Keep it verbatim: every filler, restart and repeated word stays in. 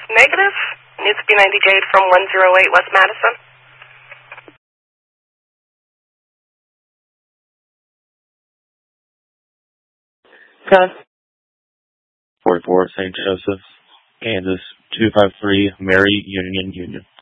Negative. Needs to be ninety Jade from one oh eight West Madison. Cut. forty-four Saint Joseph's, Kansas, two five three Mary Union Union.